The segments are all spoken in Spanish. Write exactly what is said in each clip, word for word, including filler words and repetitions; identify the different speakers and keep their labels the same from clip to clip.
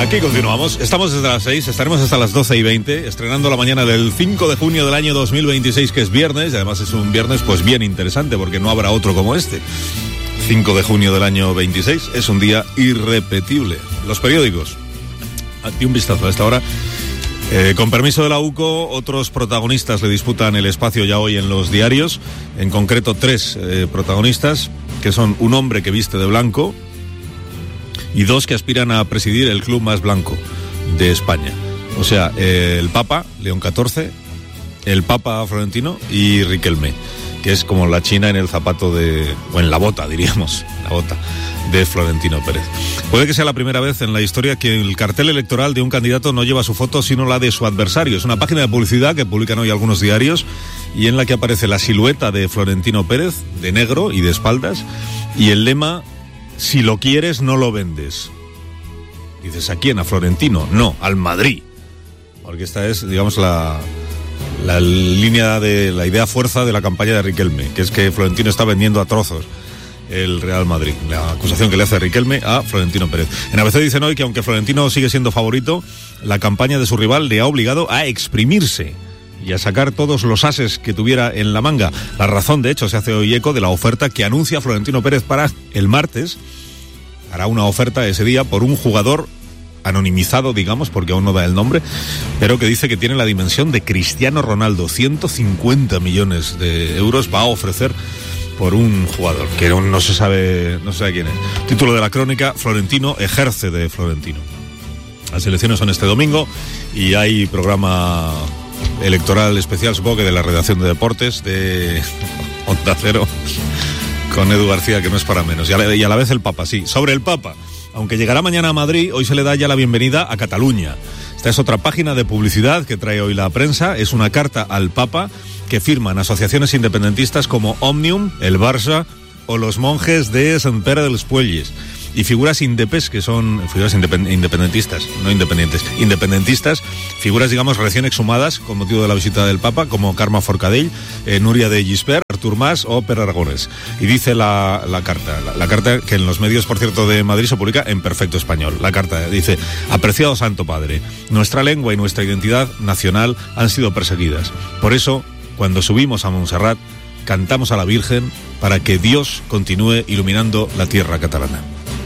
Speaker 1: Aquí continuamos, estamos desde las seis, estaremos hasta las doce y veinte, estrenando la mañana del cinco de junio del año dos mil veintiséis, que es viernes, y además es un viernes pues bien interesante, porque no habrá otro como este. cinco de junio del año veintiséis, es un día irrepetible. Los periódicos, di un vistazo a esta hora. Eh, con permiso de la U C O, otros protagonistas le disputan el espacio ya hoy en los diarios, en concreto tres eh, protagonistas, que son un hombre que viste de blanco y dos que aspiran a presidir el club más blanco de España. O sea, eh, el Papa, León catorce, el Papa Florentino y Riquelme, que es como la china en el zapato de... o en la bota, diríamos, la bota de Florentino Pérez. Puede que sea la primera vez en la historia que el cartel electoral de un candidato no lleva su foto sino la de su adversario. Es una página de publicidad que publican hoy algunos diarios y en la que aparece la silueta de Florentino Pérez, de negro y de espaldas, y el lema: si lo quieres, no lo vendes. Dices, ¿a quién? ¿A Florentino? No, al Madrid. Porque esta es, digamos, la... la línea de la idea fuerza de la campaña de Riquelme, que es que Florentino está vendiendo a trozos el Real Madrid. La acusación que le hace Riquelme a Florentino Pérez. En A B C dicen hoy que aunque Florentino sigue siendo favorito, la campaña de su rival le ha obligado a exprimirse y a sacar todos los ases que tuviera en la manga. La Razón, de hecho, se hace hoy eco de la oferta que anuncia Florentino Pérez para el martes. Hará una oferta ese día por un jugador anonimizado, digamos, porque aún no da el nombre, pero que dice que tiene la dimensión de Cristiano Ronaldo. ciento cincuenta millones de euros va a ofrecer por un jugador que no, no se sabe no se sabe quién es. Título de la crónica: Florentino ejerce de Florentino. Las elecciones son este domingo y hay programa electoral especial, supongo que de la redacción de deportes de Onda Cero, con Edu García, que no es para menos, y a la, y a la vez el Papa, sí. Sobre el Papa, aunque llegará mañana a Madrid, hoy se le da ya la bienvenida a Cataluña. Esta es otra página de publicidad que trae hoy la prensa. Es una carta al Papa que firman asociaciones independentistas como Òmnium, el Barça o los monjes de Sant Pere dels Puelles. Y figuras indepes, que son figuras independentistas, no independientes, independentistas, figuras, digamos, recién exhumadas con motivo de la visita del Papa, como Carme Forcadell, eh, Núria de Gispert, Artur Mas o Pere Aragonés. Y dice la, la carta, la, la carta que en los medios, por cierto, de Madrid se publica en perfecto español. La carta dice: apreciado Santo Padre, nuestra lengua y nuestra identidad nacional han sido perseguidas. Por eso, cuando subimos a Montserrat, cantamos a la Virgen para que Dios continúe iluminando la tierra catalana.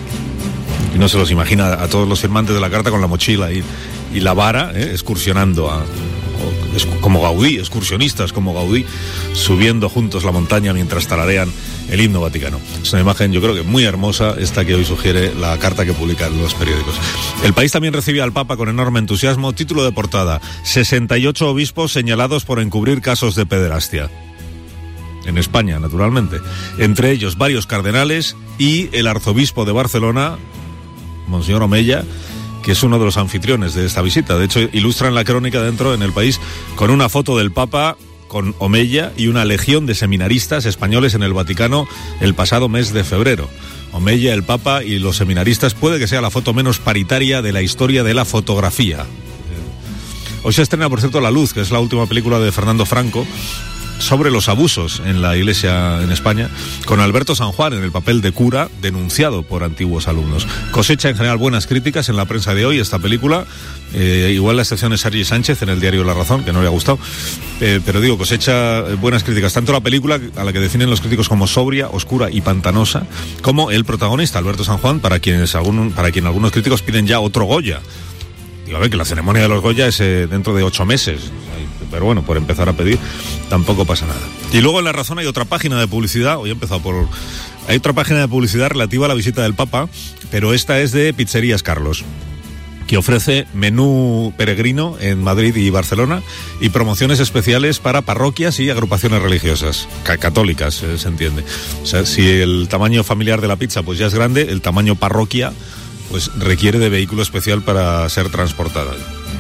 Speaker 1: Y no se los imagina a todos los firmantes de la carta con la mochila y, y la vara, ¿eh? excursionando a, o, es, como Gaudí, excursionistas como Gaudí, subiendo juntos la montaña mientras tararean el himno vaticano. Es una imagen, yo creo que muy hermosa, esta que hoy sugiere la carta que publican los periódicos. El País también recibe al Papa con enorme entusiasmo. Título de portada: sesenta y ocho obispos señalados por encubrir casos de pederastia. En España, naturalmente. Entre ellos varios cardenales y el arzobispo de Barcelona, Monseñor Omella, que es uno de los anfitriones de esta visita. De hecho, ilustran la crónica dentro, en El País, con una foto del Papa con Omella y una legión de seminaristas españoles en el Vaticano el pasado mes de febrero. Omella, el Papa y los seminaristas, puede que sea la foto menos paritaria de la historia de la fotografía. Hoy se estrena, por cierto, La Luz, que es la última película de Fernando Franco sobre los abusos en la Iglesia en España, con Alberto San Juan en el papel de cura denunciado por antiguos alumnos. Cosecha en general buenas críticas en la prensa de hoy esta película, eh, igual la excepción es Sergi Sánchez en el diario La Razón, que no le ha gustado, eh, pero digo, cosecha buenas críticas, tanto la película, a la que definen los críticos como sobria, oscura y pantanosa, como el protagonista, Alberto San Juan, para quienes algún, para quien algunos críticos piden ya otro Goya. Digo, a ver, que la ceremonia de los Goya es eh, dentro de ocho meses, pero bueno, por empezar a pedir tampoco pasa nada. Y luego en La Razón hay otra página de publicidad, hoy he empezado por... Hay otra página de publicidad relativa a la visita del Papa, pero esta es de Pizzerías Carlos, que ofrece menú peregrino en Madrid y Barcelona y promociones especiales para parroquias y agrupaciones religiosas, católicas, eh, se entiende. O sea, si el tamaño familiar de la pizza pues ya es grande, el tamaño parroquia pues requiere de vehículo especial para ser transportada.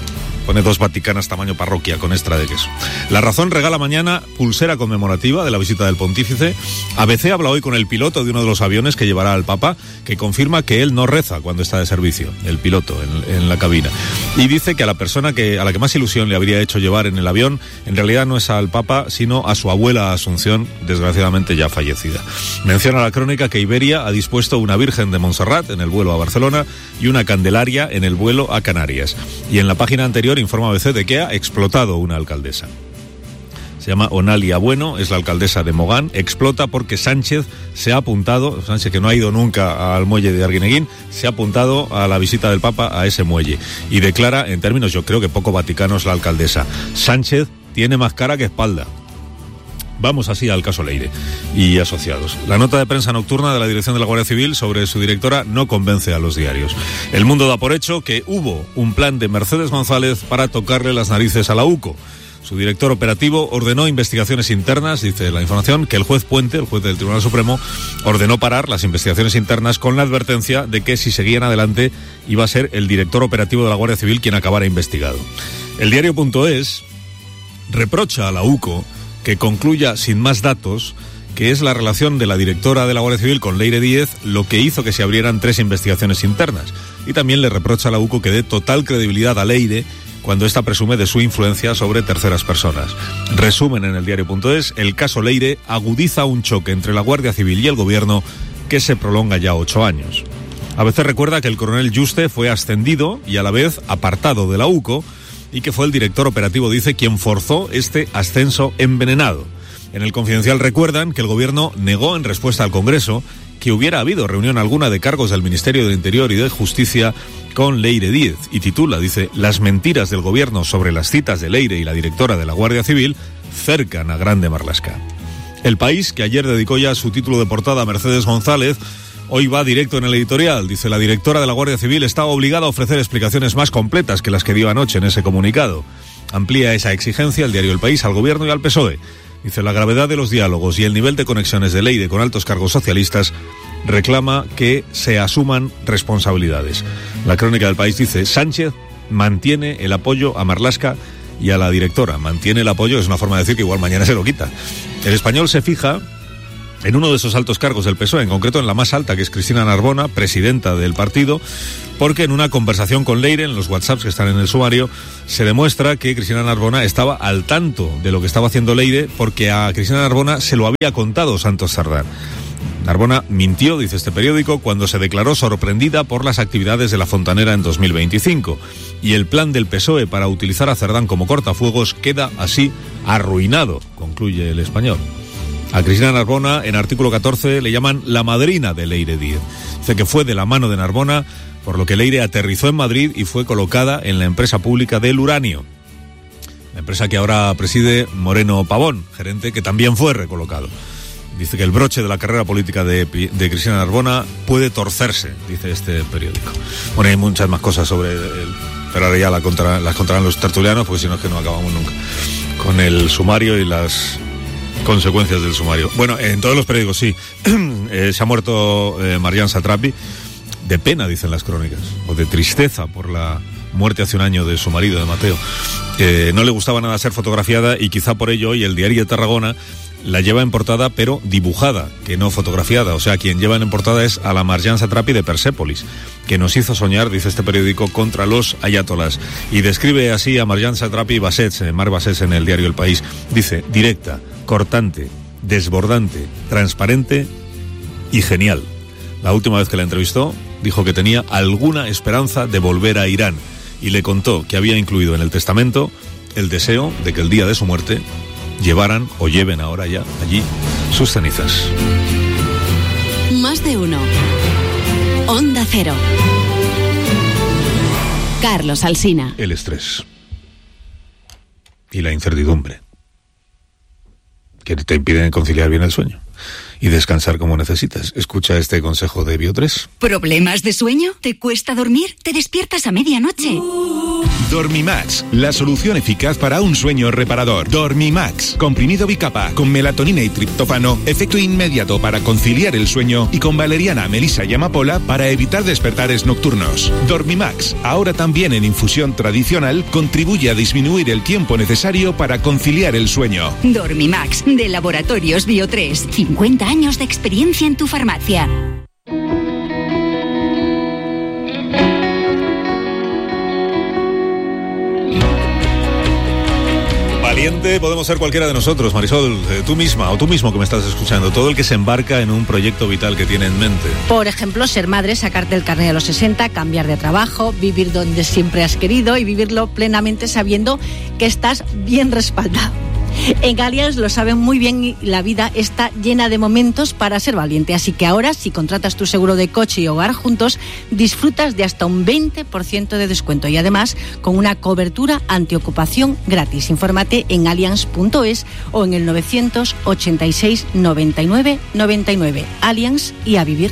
Speaker 1: Pone dos vaticanas tamaño parroquia con extra de queso. La Razón regala mañana pulsera conmemorativa de la visita del pontífice. A B C habla hoy con el piloto de uno de los aviones que llevará al Papa, que confirma que él no reza cuando está de servicio, el piloto en, en la cabina. Y dice que a la persona que a la que más ilusión le habría hecho llevar en el avión, en realidad no es al Papa, sino a su abuela Asunción, desgraciadamente ya fallecida. Menciona la crónica que Iberia ha dispuesto una Virgen de Montserrat en el vuelo a Barcelona y una Candelaria en el vuelo a Canarias. Y en la página anterior informa A B C de que ha explotado una alcaldesa. Se llama Onalia Bueno, es la alcaldesa de Mogán, explota porque Sánchez se ha apuntado, Sánchez que no ha ido nunca al muelle de Arguineguín, se ha apuntado a la visita del Papa a ese muelle y declara, en términos yo creo que poco vaticanos, la alcaldesa: Sánchez tiene más cara que espalda. Vamos así al caso Leire y asociados. La nota de prensa nocturna de la dirección de la Guardia Civil sobre su directora no convence a los diarios. El Mundo da por hecho que hubo un plan de Mercedes González para tocarle las narices a la U C O. Su director operativo ordenó investigaciones internas, dice la información, que el juez Puente, el juez del Tribunal Supremo, ordenó parar las investigaciones internas con la advertencia de que si seguían adelante iba a ser el director operativo de la Guardia Civil quien acabara investigado. El diario.es reprocha a la U C O que concluya sin más datos que es la relación de la directora de la Guardia Civil con Leire Díez lo que hizo que se abrieran tres investigaciones internas. Y también le reprocha a la U C O que dé total credibilidad a Leire cuando ésta presume de su influencia sobre terceras personas. Resumen en el diario.es, el caso Leire agudiza un choque entre la Guardia Civil y el Gobierno que se prolonga ya ocho años. A veces recuerda que el coronel Juste fue ascendido y a la vez apartado de la U C O, y que fue el director operativo, dice, quien forzó este ascenso envenenado. En el Confidencial recuerdan que el Gobierno negó en respuesta al Congreso que hubiera habido reunión alguna de cargos del Ministerio del Interior y de Justicia con Leire Díez, y titula, dice, las mentiras del Gobierno sobre las citas de Leire y la directora de la Guardia Civil cercan a Grande Marlaska. El País, que ayer dedicó ya su título de portada a Mercedes González, hoy va directo en el editorial. Dice, la directora de la Guardia Civil está obligada a ofrecer explicaciones más completas que las que dio anoche en ese comunicado. Amplía esa exigencia el diario El País al Gobierno y al P S O E. Dice, la gravedad de los diálogos y el nivel de conexiones de Leire con altos cargos socialistas reclama que se asuman responsabilidades. La crónica del País dice, Sánchez mantiene el apoyo a Marlaska y a la directora. Mantiene el apoyo, es una forma de decir que igual mañana se lo quita. El Español se fija en uno de esos altos cargos del P S O E, en concreto en la más alta, que es Cristina Narbona, presidenta del partido, porque en una conversación con Leire, en los WhatsApps que están en el sumario, se demuestra que Cristina Narbona estaba al tanto de lo que estaba haciendo Leire, porque a Cristina Narbona se lo había contado Santos Cerdán. Narbona mintió, dice este periódico, cuando se declaró sorprendida por las actividades de la Fontanera en dos mil veinticinco. Y el plan del P S O E para utilizar a Cerdán como cortafuegos queda así arruinado, concluye El Español. A Cristina Narbona, en artículo catorce, le llaman la madrina de Leire Díez. Dice que fue de la mano de Narbona, por lo que Leire aterrizó en Madrid y fue colocada en la empresa pública del uranio. La empresa que ahora preside Moreno Pavón, gerente que también fue recolocado. Dice que el broche de la carrera política de, de Cristina Narbona puede torcerse, dice este periódico. Bueno, hay muchas más cosas sobre el... pero ahora ya la contra, las contarán los tertulianos, porque si no es que no acabamos nunca con el sumario y las consecuencias del sumario. Bueno, en todos los periódicos sí. eh, se ha muerto eh, Marjan Satrapi, de pena, dicen las crónicas, o de tristeza por la muerte hace un año de su marido, de Mateo. Eh, no le gustaba nada ser fotografiada y quizá por ello hoy el Diario de Tarragona la lleva en portada, pero dibujada, que no fotografiada. O sea, quien lleva en portada es a la Marjan Satrapi de Persépolis, que nos hizo soñar, dice este periódico, contra los ayatolás. Y describe así a Marjan Satrapi Bassets, Mar Bassets, en el diario El País. Dice, directa, cortante, desbordante, transparente y genial. La última vez que la entrevistó, dijo que tenía alguna esperanza de volver a Irán y le contó que había incluido en el testamento el deseo de que el día de su muerte llevaran o lleven ahora ya allí sus cenizas.
Speaker 2: Más de uno. Onda Cero. Carlos Alsina.
Speaker 1: El estrés y la incertidumbre que te impiden conciliar bien el sueño y descansar como necesitas. Escucha este consejo de Bio tres.
Speaker 3: ¿Problemas de sueño? ¿Te cuesta dormir? ¿Te despiertas a medianoche? Dormimax, la solución eficaz para un sueño reparador. Dormimax, comprimido bicapa con melatonina y triptófano, efecto inmediato para conciliar el sueño y con valeriana, melisa y amapola para evitar despertares nocturnos. Dormimax, ahora también en infusión tradicional, contribuye a disminuir el tiempo necesario para conciliar el sueño.
Speaker 4: Dormimax, de Laboratorios Bio tres. cincuenta años de experiencia en tu farmacia.
Speaker 1: Valiente podemos ser cualquiera de nosotros, Marisol, eh, tú misma o tú mismo que me estás escuchando, todo el que se embarca en un proyecto vital que tiene en mente.
Speaker 5: Por ejemplo, ser madre, sacarte el carnet a los sesenta, cambiar de trabajo, vivir donde siempre has querido y vivirlo plenamente sabiendo que estás bien respaldado. En Allianz lo saben muy bien y la vida está llena de momentos para ser valiente. Así que ahora, si contratas tu seguro de coche y hogar juntos, disfrutas de hasta un veinte por ciento de descuento y además con una cobertura antiocupación gratis. Infórmate en allianz punto es o en el novecientos ochenta y seis noventa y nueve noventa y nueve. Allianz y a vivir.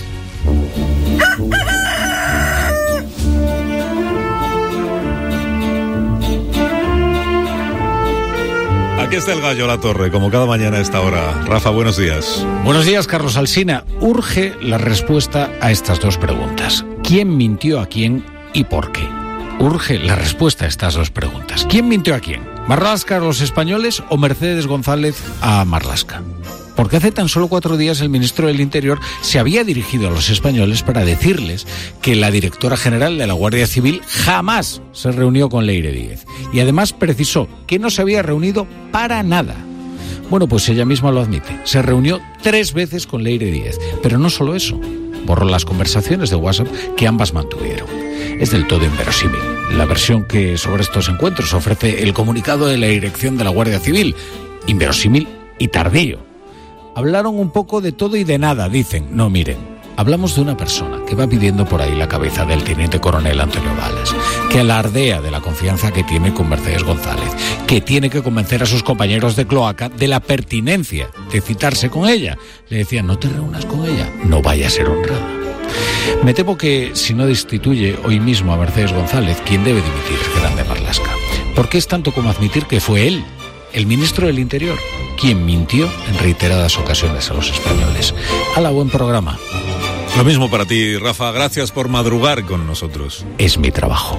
Speaker 1: Aquí está el gallo La Torre, como cada mañana a esta hora. Rafa, buenos días.
Speaker 6: Buenos días, Carlos Alsina. Urge la respuesta a estas dos preguntas. ¿Quién mintió a quién y por qué? Urge la respuesta a estas dos preguntas. ¿Quién mintió a quién? ¿Marlaska a los españoles o Mercedes González a Marlaska? Porque hace tan solo cuatro días el ministro del Interior se había dirigido a los españoles para decirles que la directora general de la Guardia Civil jamás se reunió con Leire Díez. Y además precisó que no se había reunido para nada. Bueno, pues ella misma lo admite. Se reunió tres veces con Leire Díez. Pero no solo eso. Borró las conversaciones de WhatsApp que ambas mantuvieron. Es del todo inverosímil la versión que sobre estos encuentros ofrece el comunicado de la dirección de la Guardia Civil. Inverosímil y tardío. Hablaron un poco de todo y de nada, dicen. No, miren, hablamos de una persona que va pidiendo por ahí la cabeza del teniente coronel Antonio Gales, que alardea de la confianza que tiene con Mercedes González, que tiene que convencer a sus compañeros de cloaca de la pertinencia de citarse con ella. Le decían, no te reúnas con ella, no vaya a ser honrada. Me temo que si no destituye hoy mismo a Mercedes González, quien debe dimitir es Grande Marlaska. Porque es tanto como admitir que fue él, el ministro del Interior, quien mintió en reiteradas ocasiones a los españoles. ¡Hala, buen programa!
Speaker 1: Lo mismo para ti, Rafa. Gracias por madrugar con nosotros.
Speaker 6: Es mi trabajo.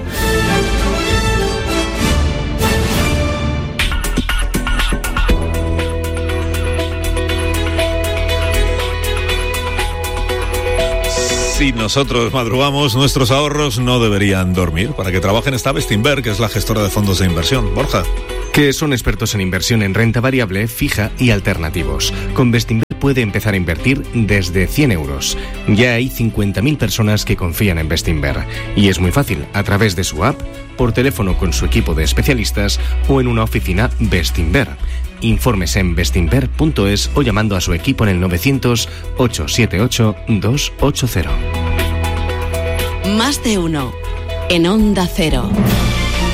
Speaker 1: Si nosotros madrugamos, nuestros ahorros no deberían dormir. Para que trabajen está Bestinver, que es la gestora de fondos de inversión. Borja.
Speaker 7: Que son expertos en inversión en renta variable, fija y alternativos. Con Bestinver puede empezar a invertir desde cien euros. Ya hay cincuenta mil personas que confían en Bestinver. Y es muy fácil, a través de su app, por teléfono con su equipo de especialistas o en una oficina Bestinver. Infórmese en bestinver punto es o llamando a su equipo en el novecientos, ochocientos setenta y ocho, doscientos ochenta.
Speaker 2: Más de uno en Onda Cero.